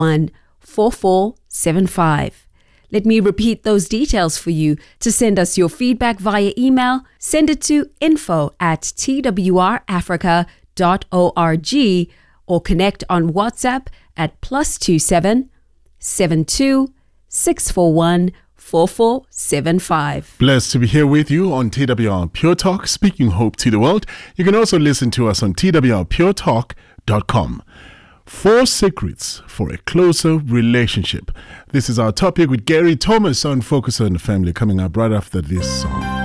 4475. Let me repeat those details for you. To send us your feedback via email, send it to info@twrafrica.org or connect on WhatsApp at +27 72 641 4475. Blessed to be here with you on TWR Pure Talk, speaking hope to the world. You can also listen to us on twrpuretalk.com. 4 secrets for a closer relationship. This is our topic with Gary Thomas on Focus on the Family, coming up right after this song.